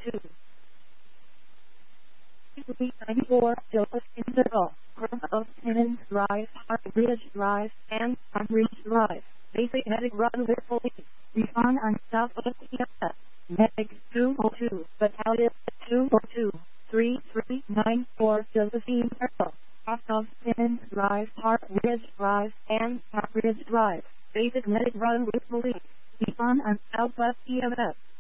202. 394 Joseph Interval, Grove of Tenant Drive, Park Ridge Drive, and Park Ridge Drive. Basic medic run with police. Refund on South of TFS. Medic 202, Battalion 202, 3394 Josephine Circle. Off of Tenant Drive, Park Ridge Drive, and Park Ridge Drive. Basic medic run with police. Refund on Southwest TFS.